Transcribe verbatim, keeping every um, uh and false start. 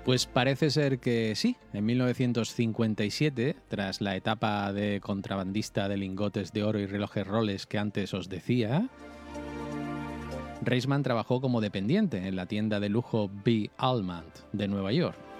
Pues parece ser que sí. En mil novecientos cincuenta y siete, tras la etapa de contrabandista de lingotes de oro y relojes Rolex que antes os decía, Reisman trabajó como dependiente en la tienda de lujo B. Almond de Nueva York.